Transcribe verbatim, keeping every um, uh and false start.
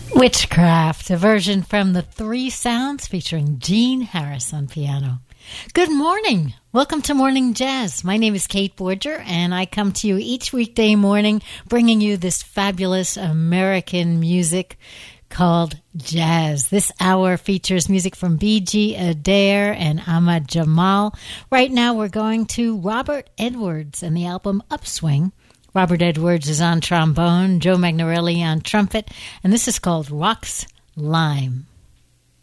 Witchcraft, a version from the Three Sounds featuring Gene Harris on piano. Good morning. Welcome to Morning Jazz. My name is Kate Borger, and I come to you each weekday morning bringing you this fabulous American music called jazz. This hour features music from B G Adair and Ahmad Jamal. Right now we're going to Robert Edwards and the album Upswing. Robert Edwards is on trombone, Joe Magnarelli on trumpet, and this is called Rocks Lime.